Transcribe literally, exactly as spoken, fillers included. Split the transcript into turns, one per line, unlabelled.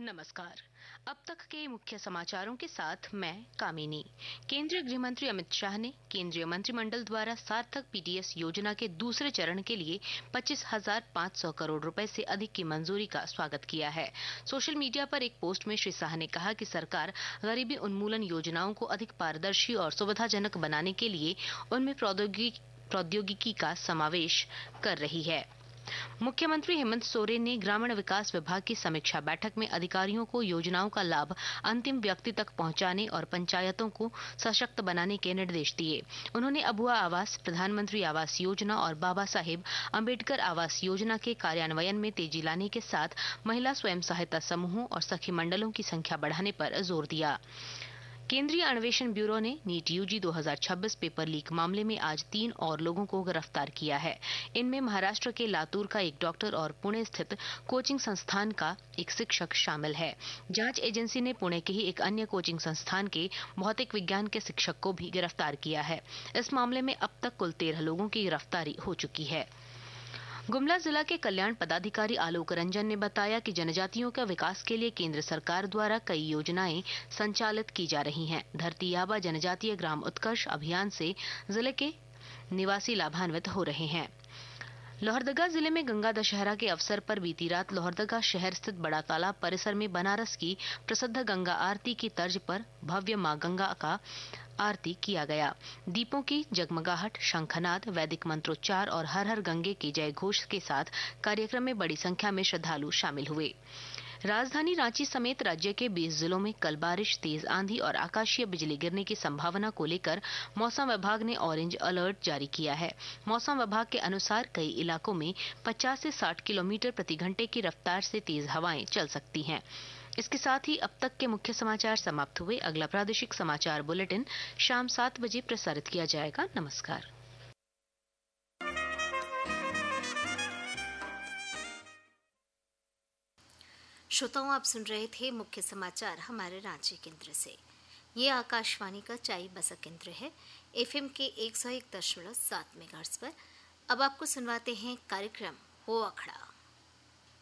नमस्कार। अब तक के मुख्य समाचारों के साथ मैं कामिनी। केंद्रीय गृह मंत्री अमित शाह ने केंद्रीय मंत्रिमंडल द्वारा सार्थक पीडीएस योजना के दूसरे चरण के लिए पच्चीस हजार पाँच सौ करोड़ रुपए से अधिक की मंजूरी का स्वागत किया है। सोशल मीडिया पर एक पोस्ट में श्री शाह ने कहा कि सरकार गरीबी उन्मूलन योजनाओं को अधिक पारदर्शी और सुविधाजनक बनाने के लिए उनमें प्रौद्योगिकी प्रौद्योगिकी का समावेश कर रही है। मुख्यमंत्री हेमंत सोरेन ने ग्रामीण विकास विभाग की समीक्षा बैठक में अधिकारियों को योजनाओं का लाभ अंतिम व्यक्ति तक पहुंचाने और पंचायतों को सशक्त बनाने के निर्देश दिए। उन्होंने अबुआ आवास, प्रधानमंत्री आवास योजना और बाबा साहेब अंबेडकर आवास योजना के कार्यान्वयन में तेजी लाने के साथ महिला स्वयं सहायता समूहों और सखी मंडलों की संख्या बढ़ाने पर जोर दिया। केंद्रीय अन्वेषण ब्यूरो ने नीट यूजी दो हज़ार छब्बीस पेपर लीक मामले में आज तीन और लोगों को गिरफ्तार किया है। इनमें महाराष्ट्र के लातूर का एक डॉक्टर और पुणे स्थित कोचिंग संस्थान का एक शिक्षक शामिल है। जांच एजेंसी ने पुणे के ही एक अन्य कोचिंग संस्थान के भौतिक विज्ञान के शिक्षक को भी गिरफ्तार किया है। इस मामले में अब तक कुल तेरह लोगों की गिरफ्तारी हो चुकी है। गुमला जिला के कल्याण पदाधिकारी आलोक रंजन ने बताया कि जनजातियों के विकास के लिए केंद्र सरकार द्वारा कई योजनाएं संचालित की जा रही हैं। धरती आबा जनजातीय ग्राम उत्कर्ष अभियान से जिले के निवासी लाभान्वित हो रहे हैं। लोहरदगा जिले में गंगा दशहरा के अवसर पर बीती रात लोहरदगा शहर स्थित बड़ा तालाब परिसर में बनारस की प्रसिद्ध गंगा आरती की तर्ज पर भव्य मां गंगा का आरती किया गया। दीपों की जगमगाहट, शंखनाद, वैदिक मंत्रोच्चार और हर हर गंगे के जय घोष के साथ कार्यक्रम में बड़ी संख्या में श्रद्धालु शामिल हुए। राजधानी रांची समेत राज्य के बीस जिलों में कल बारिश, तेज आंधी और आकाशीय बिजली गिरने की संभावना को लेकर मौसम विभाग ने ऑरेंज अलर्ट जारी किया है। मौसम विभाग के अनुसार कई इलाकों में पचास से साठ किलोमीटर प्रति घंटे की रफ्तार से तेज हवाएं चल सकती हैं। इसके साथ ही अब तक के मुख्य समाचार समाप्त हुए। अगला प्रादेशिक समाचार बुलेटिन शाम सात बजे प्रसारित किया जाएगा। नमस्कार।
श्रोताओं, आप सुन रहे थे मुख्य समाचार हमारे रांची केंद्र से। ये आकाशवाणी का चाई बसा केंद्र है, एफएम के एक सौ एक दशमलव सात मेगाहर्ट्ज पर। अब आपको सुनवाते हैं कार्यक्रम हो अखड़ा।